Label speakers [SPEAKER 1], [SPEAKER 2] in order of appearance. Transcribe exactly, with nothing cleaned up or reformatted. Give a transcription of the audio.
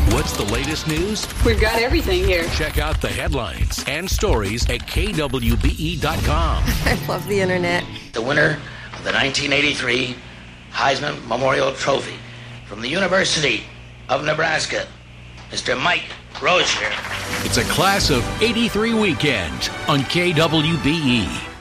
[SPEAKER 1] What's the latest news?
[SPEAKER 2] We've got everything here.
[SPEAKER 1] Check out the headlines and stories at K W B E dot com.
[SPEAKER 3] I love the internet.
[SPEAKER 4] The winner of the nineteen eighty-three Heisman Memorial Trophy from the University of Nebraska, Mister Mike Rozier.
[SPEAKER 1] It's a class of eighty-three weekend on K W B E.